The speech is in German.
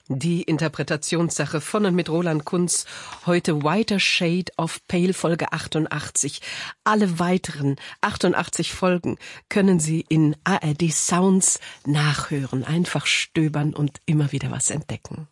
Die Interpretationssache von und mit Roland Kunz. Heute Whiter Shade of Pale, Folge 88. Alle weiteren 88 Folgen können Sie in ARD Sounds nachhören. Einfach stöbern und immer wieder was entdecken.